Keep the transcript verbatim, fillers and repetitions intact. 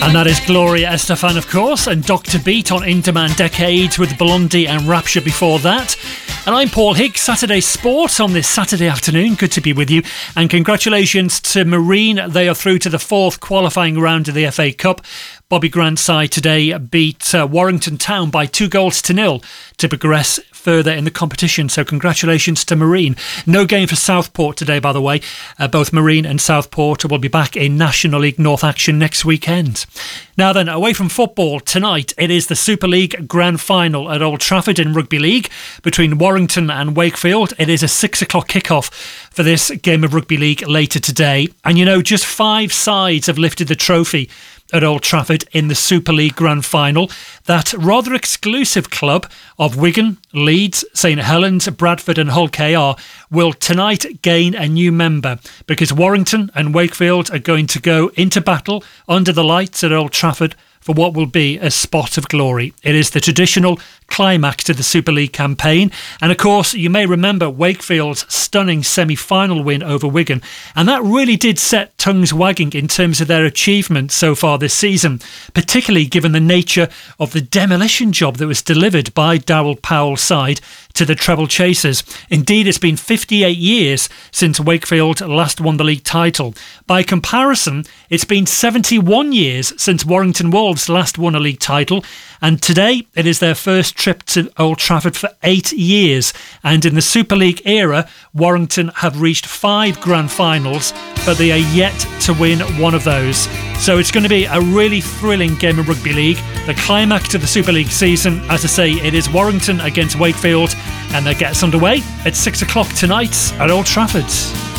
And that is Gloria Estefan, of course, and Doctor Beat on In Demand Decades with Blondie and Rapture before that. And I'm Paul Higgs, Saturday Sport on this Saturday afternoon. Good to be with you. And congratulations to Marine. They are through to the fourth qualifying round of the F A Cup. Bobby Grant's side today beat uh, Warrington Town by two goals to nil to progress further in the competition. So congratulations to Marine. No game for Southport today, by the way. Uh, both Marine and Southport will be back in National League North action next weekend. Now then, away from football, tonight it is the Super League Grand Final at Old Trafford in Rugby League between Warrington and Wakefield. It is a six o'clock kickoff for this game of Rugby League later today. And you know, just five sides have lifted the trophy at Old Trafford in the Super League Grand Final. That rather exclusive club of Wigan, Leeds, St Helens, Bradford and Hull K R will tonight gain a new member because Warrington and Wakefield are going to go into battle under the lights at Old Trafford for what will be a spot of glory. It is the traditional climax to the Super League campaign. And of course, you may remember Wakefield's stunning semi-final win over Wigan. And that really did set tongues wagging in terms of their achievements so far this season, particularly given the nature of the demolition job that was delivered by Darryl Powell's side to the treble chasers. Indeed, it's been fifty-eight years since Wakefield last won the league title. By comparison, it's been seventy-one years since Warrington Wolves last won a league title, and today it is their first trip to Old Trafford for eight years. And in the Super League era, Warrington have reached five grand finals, but they are yet to win one of those. So it's going to be a really thrilling game of rugby league. The climax of the Super League season, as I say, it is Warrington against Wakefield, and that gets underway at six o'clock tonight at Old Trafford.